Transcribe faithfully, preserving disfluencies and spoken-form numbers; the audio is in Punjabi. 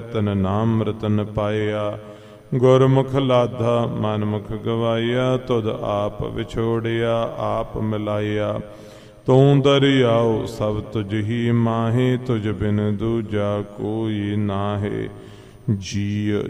ਤਨ ਨਾਮ ਰਤਨ ਪਾਇਆ। ਗੁਰਮੁਖ ਲਾਧਾ ਮਨਮੁਖ ਗਵਾਇਆ। ਤੁਧ ਆਪ ਵਿਛੋੜਿਆ ਆਪ ਮਿਲਾਇਆ। ਤੂੰ ਦਰਿਆਓ ਸਭ ਤੁਝ ਹੀ ਮਾਹੇ। ਤੁਝ ਬਿਨ ਦੂਜਾ ਕੋਈ ਨਾਹੇ। ਜੀ